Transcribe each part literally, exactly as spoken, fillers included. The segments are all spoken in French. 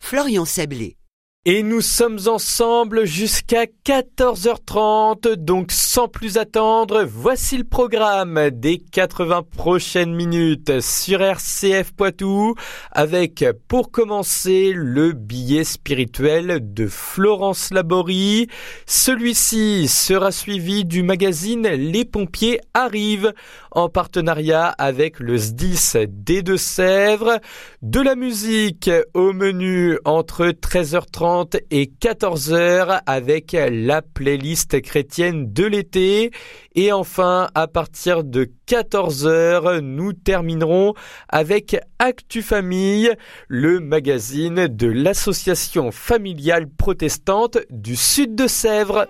Florian Sablé. Et nous sommes ensemble jusqu'à quatorze heures trente, donc sans plus attendre, voici le programme des quatre-vingts prochaines minutes sur R C F Poitou, avec pour commencer le billet spirituel de Florence Laborie. Celui-ci sera suivi du magazine Les Pompiers Arrivent, en partenariat avec le S D I S des Deux-Sèvres. De la musique au menu entre treize heures trente et quatorze heures avec la playlist chrétienne de l'été. Et enfin, à partir de quatorze heures, nous terminerons avec Actu Famille, le magazine de l'association familiale protestante du Sud de Sèvres.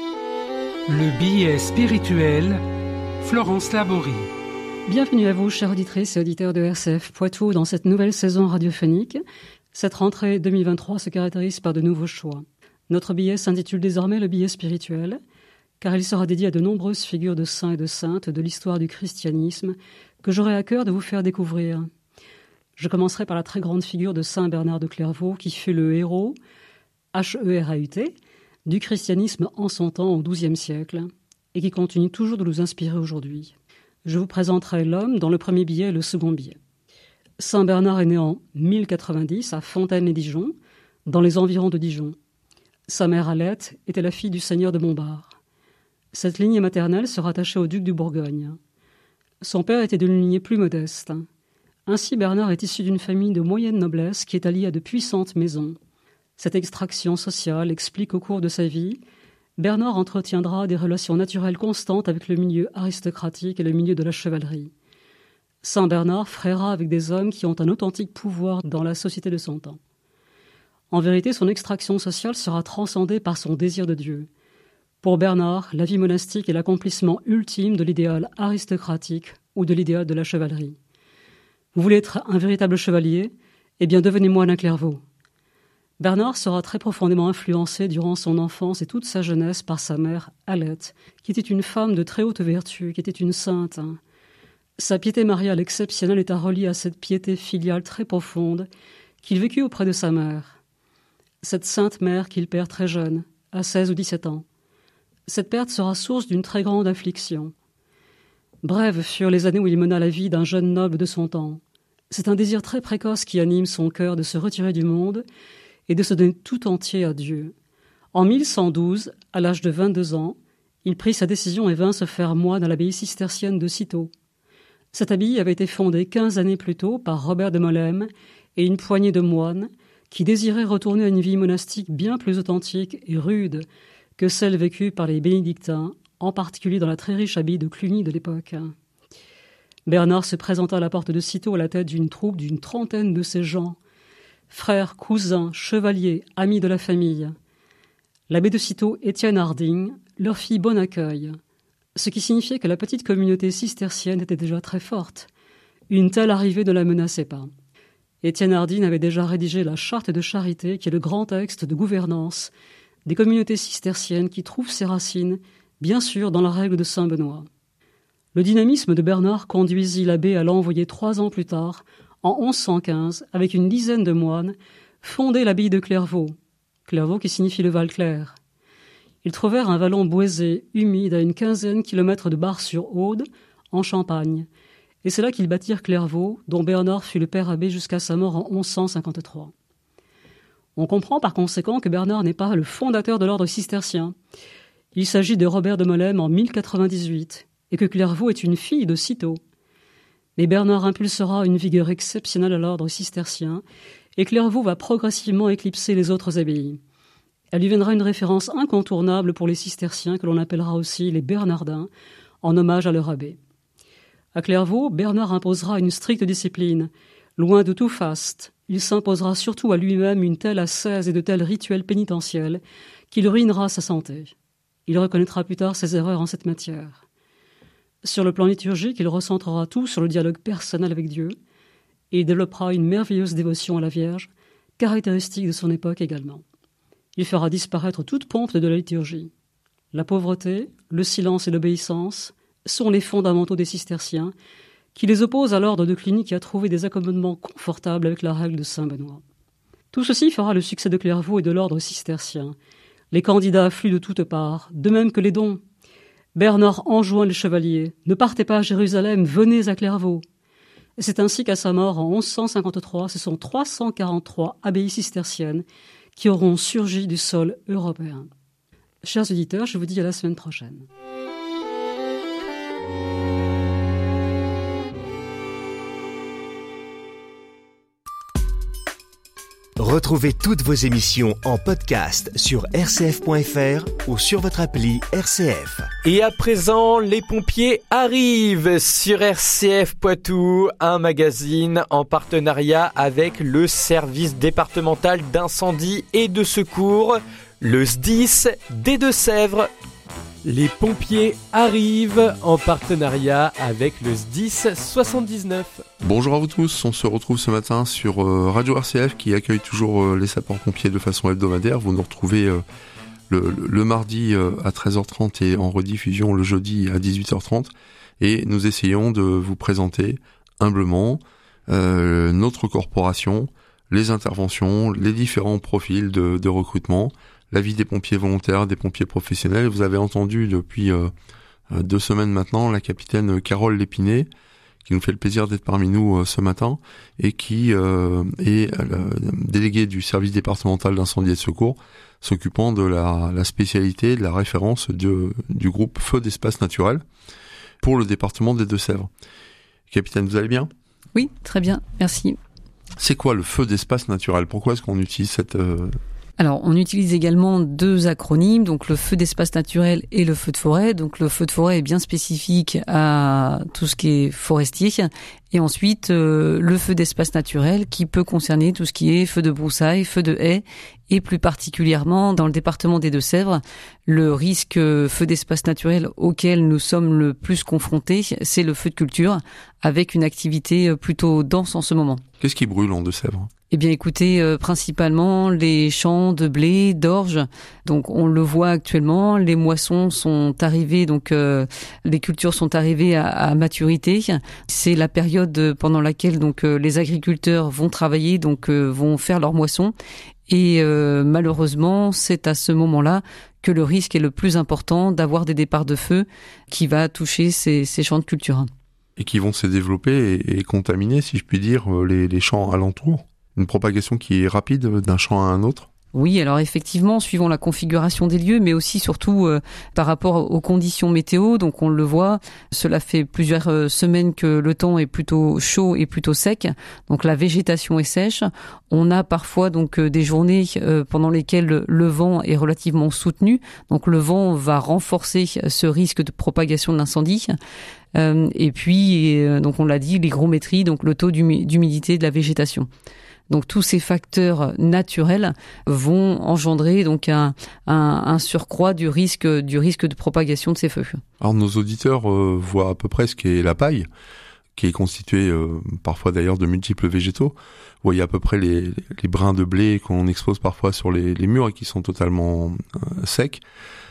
Le billet spirituel, Florence Laborie. Bienvenue à vous, chères auditrices et auditeurs de R C F Poitou, dans cette nouvelle saison radiophonique. Cette rentrée deux mille vingt-trois se caractérise par de nouveaux choix. Notre billet s'intitule désormais le billet spirituel, car il sera dédié à de nombreuses figures de saints et de saintes de l'histoire du christianisme que j'aurai à cœur de vous faire découvrir. Je commencerai par la très grande figure de saint Bernard de Clairvaux, qui fut le héros, H E R A U T, du christianisme en son temps au douzième siècle, et qui continue toujours de nous inspirer aujourd'hui. Je vous présenterai l'homme dans le premier billet et le second billet. Saint Bernard est né en mille quatre-vingt-dix à Fontaine-les-Dijon, dans les environs de Dijon. Sa mère Alette était la fille du seigneur de Montbard. Cette lignée maternelle se rattachait au duc du Bourgogne. Son père était d'une lignée plus modeste. Ainsi, Bernard est issu d'une famille de moyenne noblesse qui est alliée à de puissantes maisons. Cette extraction sociale explique qu'au cours de sa vie, Bernard entretiendra des relations naturelles constantes avec le milieu aristocratique et le milieu de la chevalerie. Saint Bernard frayera avec des hommes qui ont un authentique pouvoir dans la société de son temps. En vérité, son extraction sociale sera transcendée par son désir de Dieu. Pour Bernard, la vie monastique est l'accomplissement ultime de l'idéal aristocratique ou de l'idéal de la chevalerie. Vous voulez être un véritable chevalier ? Eh bien, devenez moine à Clairvaux. Bernard sera très profondément influencé durant son enfance et toute sa jeunesse par sa mère, Alette, qui était une femme de très haute vertu, qui était une sainte. Sa piété mariale exceptionnelle est à relier à cette piété filiale très profonde qu'il vécut auprès de sa mère. Cette sainte mère qu'il perd très jeune, à seize ou dix-sept ans. Cette perte sera source d'une très grande affliction. Brèves furent les années où il mena la vie d'un jeune noble de son temps. C'est un désir très précoce qui anime son cœur de se retirer du monde et de se donner tout entier à Dieu. En mille cent douze, à l'âge de vingt-deux ans, il prit sa décision et vint se faire moine à l'abbaye cistercienne de Cîteaux. Cette abbaye avait été fondée quinze années plus tôt par Robert de Molesme et une poignée de moines qui désiraient retourner à une vie monastique bien plus authentique et rude que celle vécue par les bénédictins, en particulier dans la très riche abbaye de Cluny de l'époque. Bernard se présenta à la porte de Cîteaux à la tête d'une troupe d'une trentaine de ses gens, frères, cousins, chevaliers, amis de la famille. L'abbé de Cîteaux, Étienne Harding, leur fit bon accueil, ce qui signifiait que la petite communauté cistercienne était déjà très forte. Une telle arrivée ne la menaçait pas. Étienne Harding avait déjà rédigé la Charte de charité, qui est le grand texte de gouvernance des communautés cisterciennes qui trouve ses racines, bien sûr, dans la règle de saint Benoît. Le dynamisme de Bernard conduisit l'abbé à l'envoyer trois ans plus tard, en onze cent quinze, avec une dizaine de moines, fonder l'abbaye de Clairvaux, Clairvaux qui signifie le Val clair. Ils trouvèrent un vallon boisé, humide, à une quinzaine de kilomètres de Bar-sur-Aude, en Champagne. Et c'est là qu'ils bâtirent Clairvaux, dont Bernard fut le père abbé jusqu'à sa mort en onze cent cinquante-trois. On comprend par conséquent que Bernard n'est pas le fondateur de l'ordre cistercien. Il s'agit de Robert de Molesme en mille quatre-vingt-dix-huit, et que Clairvaux est une fille de Cîteaux. Mais Bernard impulsera une vigueur exceptionnelle à l'ordre cistercien, et Clairvaux va progressivement éclipser les autres abbayes. Elle lui viendra une référence incontournable pour les cisterciens que l'on appellera aussi les Bernardins, en hommage à leur abbé. À Clairvaux, Bernard imposera une stricte discipline. Loin de tout faste, il s'imposera surtout à lui-même une telle ascèse et de tels rituels pénitentiels qu'il ruinera sa santé. Il reconnaîtra plus tard ses erreurs en cette matière. Sur le plan liturgique, il recentrera tout sur le dialogue personnel avec Dieu et il développera une merveilleuse dévotion à la Vierge, caractéristique de son époque également. Il fera disparaître toute pompe de la liturgie. La pauvreté, le silence et l'obéissance sont les fondamentaux des cisterciens, qui les opposent à l'ordre de Cluny qui a trouvé des accommodements confortables avec la règle de saint Benoît. Tout ceci fera le succès de Clairvaux et de l'ordre cistercien. Les candidats affluent de toutes parts, de même que les dons. Bernard enjoint les chevaliers « Ne partez pas à Jérusalem, venez à Clairvaux ». Et c'est ainsi qu'à sa mort en onze cent cinquante-trois, ce sont trois cent quarante-trois abbayes cisterciennes qui auront surgi du sol européen. Chers auditeurs, je vous dis à la semaine prochaine. Retrouvez toutes vos émissions en podcast sur r c f point f r ou sur votre appli R C F. Et à présent, les pompiers arrivent sur R C F Poitou, un magazine en partenariat avec le service départemental d'incendie et de secours, le S D I S des Deux-Sèvres. Les pompiers arrivent en partenariat avec le S D I S soixante-dix-neuf. Bonjour à vous tous, on se retrouve ce matin sur euh, Radio R C F qui accueille toujours euh, les sapeurs-pompiers de façon hebdomadaire. Vous nous retrouvez euh, le, le, le mardi euh, à treize heures trente et en rediffusion le jeudi à dix-huit heures trente. Et nous essayons de vous présenter humblement euh, notre corporation, les interventions, les différents profils de, de recrutement, la vie des pompiers volontaires, des pompiers professionnels. Vous avez entendu depuis euh, deux semaines maintenant la capitaine Carole Lépiné, qui nous fait le plaisir d'être parmi nous euh, ce matin, et qui euh, est euh, déléguée du service départemental d'incendie et de secours, s'occupant de la, la spécialité, de la référence de, du groupe Feu d'Espace Naturel pour le département des Deux-Sèvres. Capitaine, vous allez bien ? Oui, très bien, merci. C'est quoi le feu d'espace naturel ? Pourquoi est-ce qu'on utilise cette... Euh, Alors, on utilise également deux acronymes, donc le feu d'espace naturel et le feu de forêt. Donc, le feu de forêt est bien spécifique à tout ce qui est forestier. Et ensuite, euh, le feu d'espace naturel qui peut concerner tout ce qui est feu de broussailles, feu de haies, et plus particulièrement dans le département des Deux-Sèvres, le risque feu d'espace naturel auquel nous sommes le plus confrontés, c'est le feu de culture, avec une activité plutôt dense en ce moment. Qu'est-ce qui brûle en Deux-Sèvres ? Eh bien, écoutez, euh, principalement les champs de blé, d'orge. Donc, on le voit actuellement. Les moissons sont arrivées, donc euh, les cultures sont arrivées à, à maturité. C'est la période pendant laquelle donc euh, les agriculteurs vont travailler, donc euh, vont faire leurs moissons. Et euh, malheureusement, c'est à ce moment-là que le risque est le plus important d'avoir des départs de feu qui va toucher ces, ces champs de culture. Et qui vont se développer et, et contaminer, si je puis dire, les, les champs alentours. Une propagation qui est rapide d'un champ à un autre ? Oui, alors effectivement, suivant la configuration des lieux, mais aussi surtout euh, par rapport aux conditions météo. Donc on le voit, cela fait plusieurs euh, semaines que le temps est plutôt chaud et plutôt sec. Donc la végétation est sèche. On a parfois donc euh, des journées euh, pendant lesquelles le vent est relativement soutenu. Donc le vent va renforcer ce risque de propagation de l'incendie. Euh, et puis, et, donc on l'a dit, l'hygrométrie, donc le taux d'humi- d'humidité de la végétation. Donc tous ces facteurs naturels vont engendrer donc un, un, un surcroît du risque, du risque de propagation de ces feux. Alors nos auditeurs euh, voient à peu près ce qu'est la paille, qui est constituée euh, parfois d'ailleurs de multiples végétaux. Vous voyez à peu près les, les brins de blé qu'on expose parfois sur les, les murs et qui sont totalement euh, secs,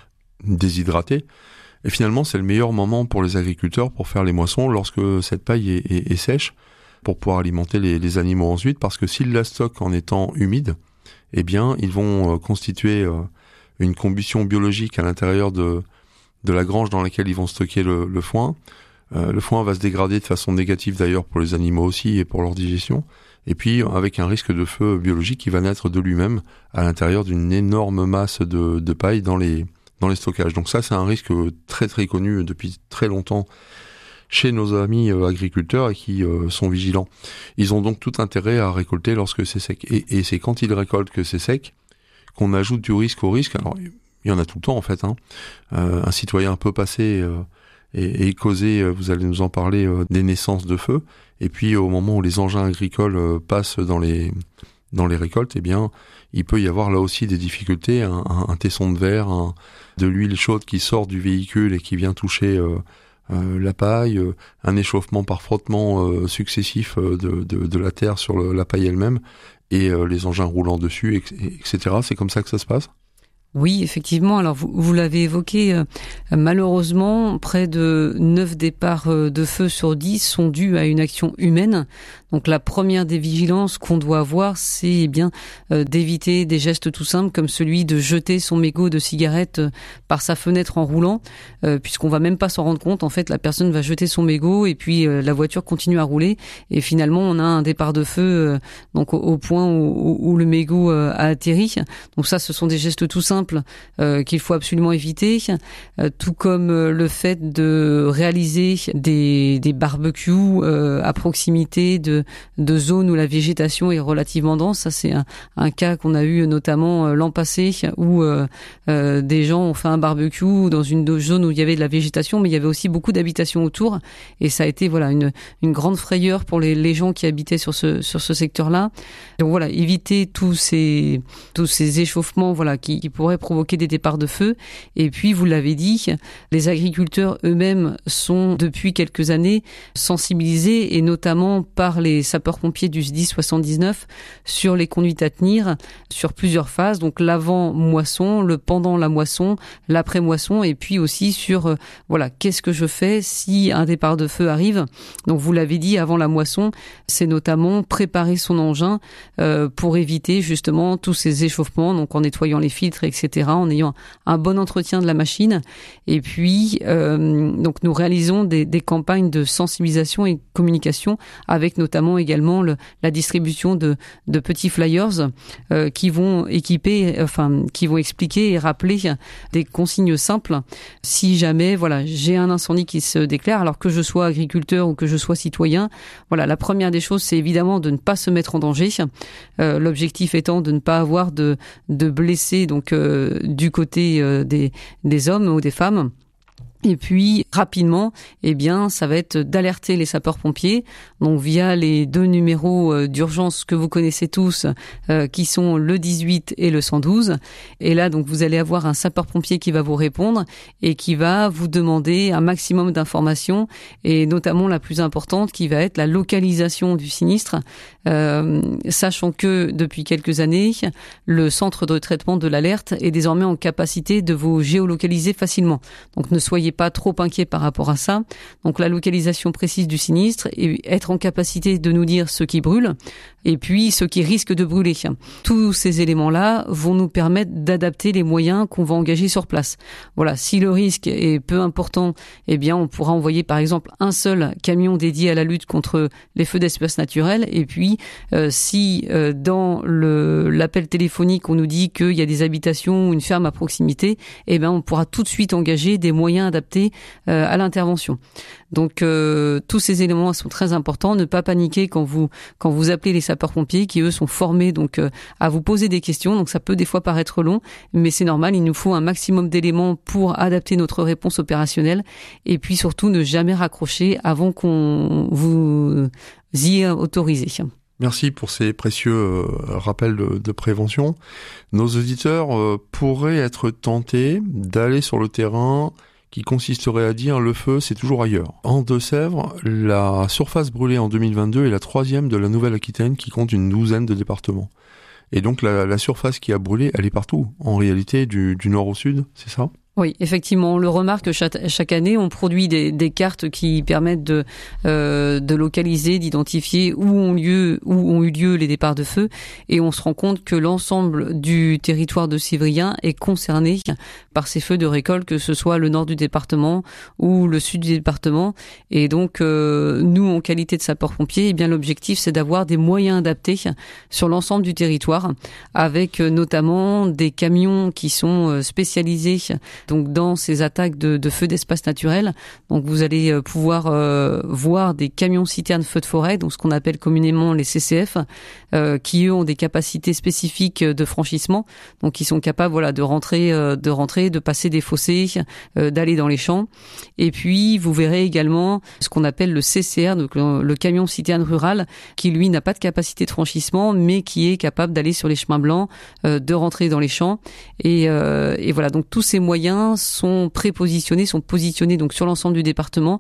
déshydratés. Et finalement, c'est le meilleur moment pour les agriculteurs pour faire les moissons lorsque cette paille est, est, est sèche, pour pouvoir alimenter les, les animaux ensuite, parce que s'ils la stockent en étant humide, eh bien, ils vont euh, constituer euh, une combustion biologique à l'intérieur de, de la grange dans laquelle ils vont stocker le, le foin. Euh, le foin va se dégrader de façon négative d'ailleurs pour les animaux aussi et pour leur digestion. Et puis, avec un risque de feu biologique qui va naître de lui-même à l'intérieur d'une énorme masse de, de paille dans les, dans les stockages. Donc ça, c'est un risque très très connu depuis très longtemps chez nos amis euh, agriculteurs et qui euh, sont vigilants. Ils ont donc tout intérêt à récolter lorsque c'est sec. Et, et c'est quand ils récoltent que c'est sec qu'on ajoute du risque au risque. Alors, il y en a tout le temps en fait. Hein. Euh, un citoyen peut passer euh, et, et causer, euh, vous allez nous en parler, euh, des naissances de feu. Et puis au moment où les engins agricoles euh, passent dans les dans les récoltes, eh bien, il peut y avoir là aussi des difficultés. Un, un, un tesson de verre, un, de l'huile chaude qui sort du véhicule et qui vient toucher euh, Euh, la paille, euh, un échauffement par frottement euh, successif euh, de, de, de la terre sur le, la paille elle-même et euh, les engins roulant dessus, et, et cetera. C'est comme ça que ça se passe ? Oui, effectivement. Alors, vous, vous l'avez évoqué, euh, malheureusement, près de neuf départs euh, de feu sur dix sont dus à une action humaine. Donc, la première des vigilances qu'on doit avoir, c'est eh bien euh, d'éviter des gestes tout simples comme celui de jeter son mégot de cigarette euh, par sa fenêtre en roulant, euh, puisqu'on va même pas s'en rendre compte. En fait, la personne va jeter son mégot et puis euh, la voiture continue à rouler. Et finalement, on a un départ de feu euh, donc au, au point où, où le mégot euh, a atterri. Donc ça, ce sont des gestes tout simples Euh, qu'il faut absolument éviter, euh, tout comme euh, le fait de réaliser des, des barbecues euh, à proximité de, de zones où la végétation est relativement dense. Ça, c'est un, un cas qu'on a eu notamment euh, l'an passé où euh, euh, des gens ont fait un barbecue dans une zone où il y avait de la végétation, mais il y avait aussi beaucoup d'habitations autour, et ça a été voilà une, une grande frayeur pour les, les gens qui habitaient sur ce, sur ce secteur-là. Donc voilà, éviter tous ces, tous ces échauffements voilà qui, qui pourraient provoquer des départs de feu. Et puis, vous l'avez dit, les agriculteurs eux-mêmes sont depuis quelques années sensibilisés, et notamment par les sapeurs-pompiers du S D I soixante-dix-neuf, sur les conduites à tenir sur plusieurs phases. Donc l'avant-moisson, le pendant la moisson, l'après-moisson, et puis aussi sur euh, voilà qu'est-ce que je fais si un départ de feu arrive. Donc vous l'avez dit, avant la moisson, c'est notamment préparer son engin euh, pour éviter justement tous ces échauffements, donc en nettoyant les filtres, et cetera, en ayant un bon entretien de la machine. Et puis, euh, donc nous réalisons des, des campagnes de sensibilisation et communication, avec notamment également le, la distribution de, de petits flyers euh, qui vont équiper, enfin, qui vont expliquer et rappeler des consignes simples. Si jamais, voilà, j'ai un incendie qui se déclare, alors que je sois agriculteur ou que je sois citoyen, voilà, la première des choses, c'est évidemment de ne pas se mettre en danger. Euh, l'objectif étant de ne pas avoir de, de blessés, donc euh, du côté euh, des, des hommes ou des femmes. Et puis, rapidement, eh bien, ça va être d'alerter les sapeurs-pompiers, donc via les deux numéros d'urgence que vous connaissez tous, euh, qui sont le dix-huit et le cent douze. Et là, donc, vous allez avoir un sapeur-pompier qui va vous répondre et qui va vous demander un maximum d'informations, et notamment la plus importante, qui va être la localisation du sinistre, euh, sachant que depuis quelques années, le centre de traitement de l'alerte est désormais en capacité de vous géolocaliser facilement. Donc, ne soyez pas trop inquiet par rapport à ça. Donc la localisation précise du sinistre, et être en capacité de nous dire ce qui brûle et puis ce qui risque de brûler. Tous ces éléments-là vont nous permettre d'adapter les moyens qu'on va engager sur place. Voilà, si le risque est peu important, eh bien on pourra envoyer par exemple un seul camion dédié à la lutte contre les feux d'espèces naturelles, et puis euh, si euh, dans le l'appel téléphonique on nous dit qu'il y a des habitations ou une ferme à proximité, eh bien on pourra tout de suite engager des moyens adaptés euh, à l'intervention. Donc euh, tous ces éléments sont très importants. Ne pas paniquer quand vous quand vous appelez les sapeurs-pompiers, qui eux sont formés donc euh, à vous poser des questions. Donc ça peut des fois paraître long, mais c'est normal. Il nous faut un maximum d'éléments pour adapter notre réponse opérationnelle, et puis surtout ne jamais raccrocher avant qu'on vous y autorise. Merci pour ces précieux euh, rappels de, de prévention. Nos auditeurs euh, pourraient être tentés d'aller sur le terrain, qui consisterait à dire le feu, c'est toujours ailleurs. En Deux-Sèvres, la surface brûlée en deux mille vingt-deux est la troisième de la Nouvelle-Aquitaine, qui compte une douzaine de départements. Et donc la, la surface qui a brûlé, elle est partout, en réalité, du, du nord au sud, c'est ça ? Oui, effectivement, on le remarque chaque, chaque année, on produit des, des cartes qui permettent de, euh, de localiser, d'identifier où ont lieu, où ont eu lieu les départs de feu, et on se rend compte que l'ensemble du territoire de Sévrien est concerné par ces feux de récolte, que ce soit le nord du département ou le sud du département. Et donc, euh, nous, en qualité de sapeurs-pompiers, eh bien l'objectif, c'est d'avoir des moyens adaptés sur l'ensemble du territoire, avec notamment des camions qui sont spécialisés donc dans ces attaques de, de feux d'espace naturel. Donc vous allez euh, pouvoir euh, voir des camions citernes feux de forêt, donc ce qu'on appelle communément les C C F, euh, qui eux ont des capacités spécifiques de franchissement, donc qui sont capables voilà de rentrer, euh, de rentrer, de passer des fossés, euh, d'aller dans les champs. Et puis vous verrez également ce qu'on appelle le C C R, donc le, le camion citerne rural, qui lui n'a pas de capacité de franchissement, mais qui est capable d'aller sur les chemins blancs, euh, de rentrer dans les champs. Et, euh, et voilà, donc tous ces moyens sont prépositionnés, sont positionnés donc sur l'ensemble du département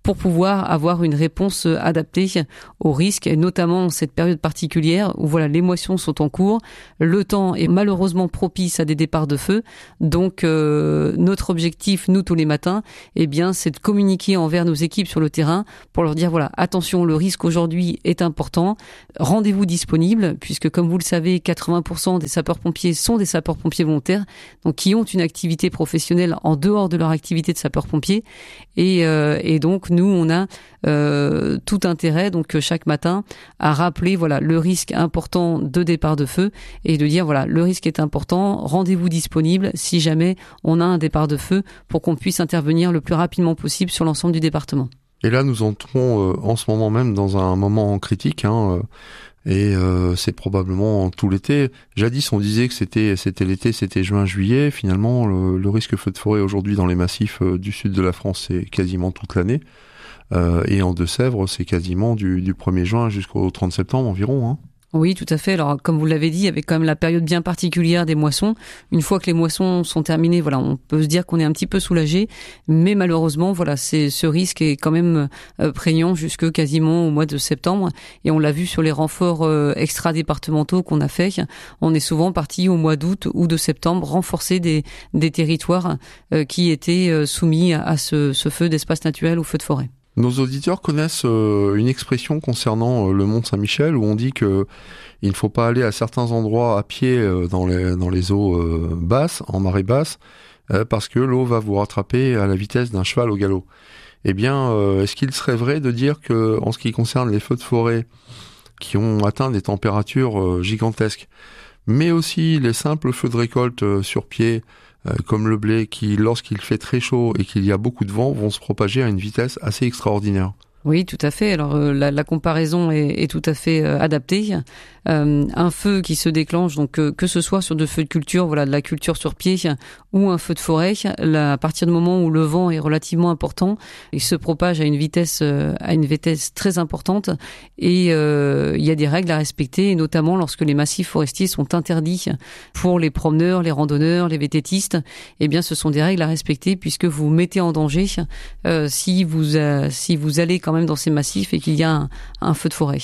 pour pouvoir avoir une réponse adaptée aux risques, et notamment en cette période particulière où voilà, les moissons sont en cours, le temps est malheureusement propice à des départs de feu. Donc euh, notre objectif, nous tous les matins, eh bien, c'est de communiquer envers nos équipes sur le terrain pour leur dire voilà, attention, le risque aujourd'hui est important, rendez-vous disponible, puisque comme vous le savez, quatre-vingts pour cent des sapeurs-pompiers sont des sapeurs-pompiers volontaires, donc qui ont une activité professionnelle en dehors de leur activité de sapeurs-pompiers, et, euh, et donc nous on a euh, tout intérêt donc chaque matin à rappeler voilà le risque important de départ de feu et de dire voilà le risque est important, rendez-vous disponible si jamais on a un départ de feu pour qu'on puisse intervenir le plus rapidement possible sur l'ensemble du département. Et là nous entrons euh, en ce moment même dans un moment critique, hein, euh, et euh, c'est probablement tout l'été. Jadis on disait que c'était c'était l'été, c'était juin-juillet. Finalement le, le risque feu de forêt aujourd'hui dans les massifs euh, du sud de la France c'est quasiment toute l'année. Euh, et en Deux-Sèvres, c'est quasiment du, du premier juin jusqu'au trente septembre environ. Hein. Oui, tout à fait. Alors, comme vous l'avez dit, avec quand même la période bien particulière des moissons. Une fois que les moissons sont terminées, voilà, on peut se dire qu'on est un petit peu soulagé. Mais malheureusement, voilà, c'est, ce risque est quand même euh, prégnant jusque quasiment au mois de septembre. Et on l'a vu sur les renforts euh, extra-départementaux qu'on a fait. On est souvent parti au mois d'août ou de septembre renforcer des, des territoires euh, qui étaient euh, soumis à, à ce, ce feu d'espace naturel ou feu de forêt. Nos auditeurs connaissent euh, une expression concernant euh, le Mont Saint-Michel où on dit que il ne faut pas aller à certains endroits à pied euh, dans les dans les eaux euh, basses, en marée basse, euh, parce que l'eau va vous rattraper à la vitesse d'un cheval au galop. Eh bien, euh, est-ce qu'il serait vrai de dire que, en ce qui concerne les feux de forêt qui ont atteint des températures euh, gigantesques, mais aussi les simples feux de récolte euh, sur pied, comme le blé, qui, lorsqu'il fait très chaud et qu'il y a beaucoup de vent, vont se propager à une vitesse assez extraordinaire? Oui, tout à fait. Alors euh, la, la comparaison est, est tout à fait euh, adaptée. Euh, un feu qui se déclenche, donc euh, que ce soit sur de feux de culture, voilà, de la culture sur pied, ou un feu de forêt, là, à partir du moment où le vent est relativement important, il se propage à une vitesse euh, à une vitesse très importante, et euh, il y a des règles à respecter, et notamment lorsque les massifs forestiers sont interdits pour les promeneurs, les randonneurs, les vététistes. Eh bien, ce sont des règles à respecter puisque vous mettez en danger euh, si vous euh, si vous allez quand même dans ces massifs et qu'il y a un, un feu de forêt.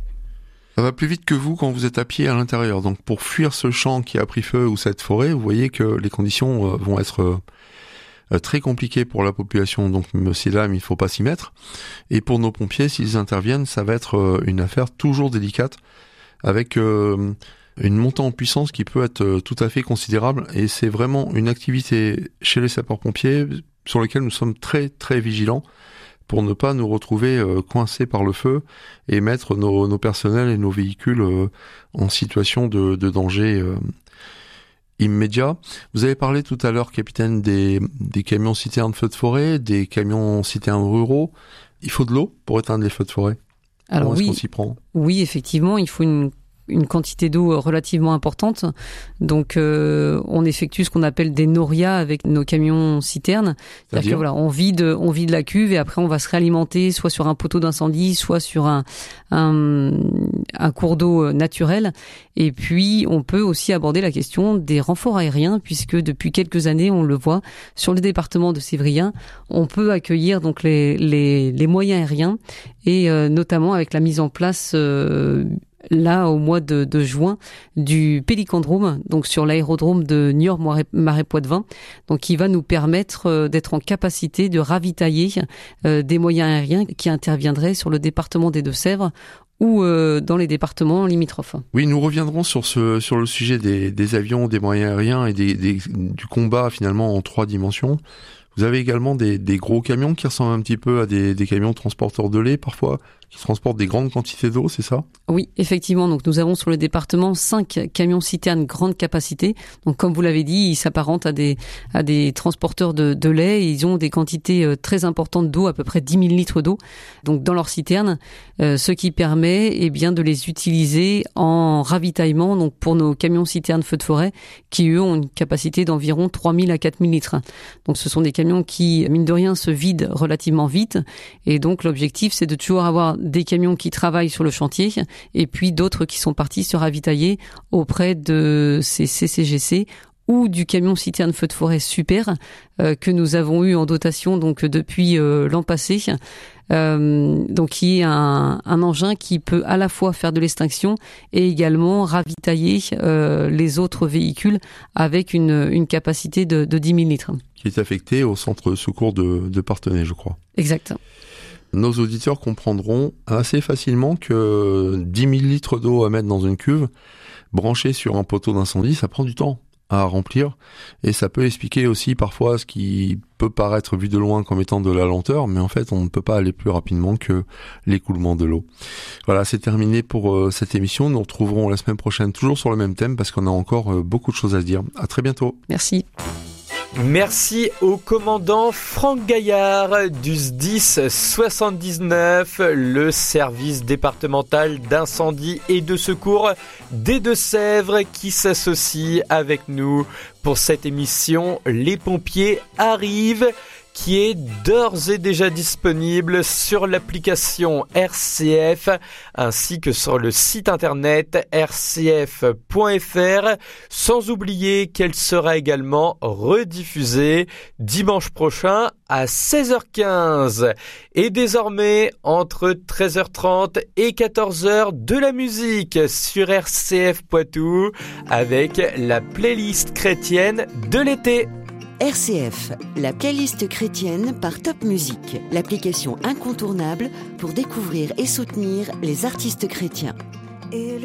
Ça va plus vite que vous quand vous êtes à pied à l'intérieur. Donc pour fuir ce champ qui a pris feu ou cette forêt, vous voyez que les conditions vont être très compliquées pour la population. Donc c'est là, il ne faut pas s'y mettre. Et pour nos pompiers, s'ils interviennent, ça va être une affaire toujours délicate avec une montée en puissance qui peut être tout à fait considérable. Et c'est vraiment une activité chez les sapeurs-pompiers sur laquelle nous sommes très très vigilants, pour ne pas nous retrouver euh, coincés par le feu et mettre nos, nos personnels et nos véhicules euh, en situation de, de danger euh, immédiat. Vous avez parlé tout à l'heure, capitaine, des, des camions citernes feux de forêt, des camions citernes ruraux. Il faut de l'eau pour éteindre les feux de forêt. Alors Comment oui, est-ce qu'on s'y prend ? Oui, effectivement, il faut une une quantité d'eau relativement importante. Donc, euh, on effectue ce qu'on appelle des norias avec nos camions citernes. C'est-à-dire, C'est-à-dire que voilà, on vide, on vide la cuve et après on va se réalimenter soit sur un poteau d'incendie, soit sur un, un, un cours d'eau naturel. Et puis, on peut aussi aborder la question des renforts aériens, puisque depuis quelques années, on le voit sur le département de Sévrien, on peut accueillir donc les les, les moyens aériens et euh, notamment avec la mise en place euh, là au mois de, de juin du Pélicandrome, donc sur l'aérodrome de Niort-Marais-Poitevin, donc qui va nous permettre euh, d'être en capacité de ravitailler euh, des moyens aériens qui interviendraient sur le département des Deux-Sèvres ou euh, dans les départements limitrophes. Oui, nous reviendrons sur ce sur le sujet des, des avions, des moyens aériens et des, des, du combat finalement en trois dimensions. Vous avez également des, des gros camions qui ressemblent un petit peu à des, des camions transporteurs de lait parfois, qui transportent des grandes quantités d'eau, c'est ça ? Oui, effectivement. Donc nous avons sur le département cinq camions citernes grande capacité. Donc comme vous l'avez dit, ils s'apparentent à des à des transporteurs de, de lait. Ils ont des quantités très importantes d'eau, à peu près dix mille litres d'eau. Donc dans leurs citernes, euh, ce qui permet eh bien de les utiliser en ravitaillement. Donc pour nos camions citernes feux de forêt, qui eux ont une capacité d'environ trois mille à quatre mille litres. Donc ce sont des camions qui, mine de rien, se vident relativement vite. Et donc l'objectif, c'est de toujours avoir des camions qui travaillent sur le chantier et puis d'autres qui sont partis se ravitailler auprès de ces C C G C ou du camion citerne feu de forêt super euh, que nous avons eu en dotation donc depuis euh, l'an passé. Euh, donc qui est un, un engin qui peut à la fois faire de l'extinction et également ravitailler euh, les autres véhicules avec une, une capacité de, de dix mille litres. Qui est affecté au centre de secours de, de Parthenay, je crois. Exact. Nos auditeurs comprendront assez facilement que dix mille litres d'eau à mettre dans une cuve, branchée sur un poteau d'incendie, ça prend du temps à remplir, et ça peut expliquer aussi parfois ce qui peut paraître vu de loin comme étant de la lenteur, mais en fait on ne peut pas aller plus rapidement que l'écoulement de l'eau. Voilà, c'est terminé pour euh, cette émission. Nous nous retrouverons la semaine prochaine toujours sur le même thème parce qu'on a encore euh, beaucoup de choses à se dire. À très bientôt. Merci. Merci au commandant Franck Gaillard du S D I S soixante-dix-neuf, le service départemental d'incendie et de secours des Deux-Sèvres, qui s'associe avec nous pour cette émission Les pompiers arrivent, qui est d'ores et déjà disponible sur l'application R C F ainsi que sur le site internet r c f point f r, sans oublier qu'elle sera également rediffusée dimanche prochain à seize heures quinze. Et désormais, entre treize heures trente et quatorze heures, de la musique sur R C F Poitou avec la playlist chrétienne de l'été. R C F, la playlist chrétienne par Top Music, l'application incontournable pour découvrir et soutenir les artistes chrétiens. Et le